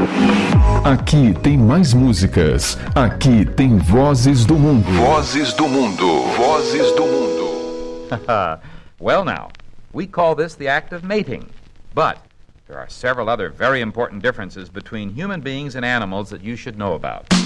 Aqui tem mais músicas. Aqui tem Vozes do Mundo. Vozes do Mundo. Vozes do Mundo. Well now, we call this the act of mating. But there are several other very important differences between human beings and animals that you should know about.